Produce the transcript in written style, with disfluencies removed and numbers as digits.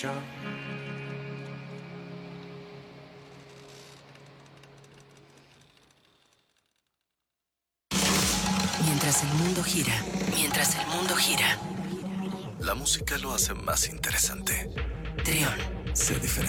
Mientras el mundo gira, La música lo hace más interesante. Trión, Sé diferente.